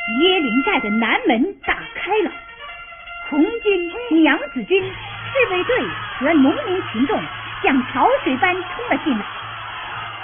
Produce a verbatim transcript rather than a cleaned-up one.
椰林寨的南门打开了，红军、娘子军、侍卫队和农民群众像潮水般冲了进来。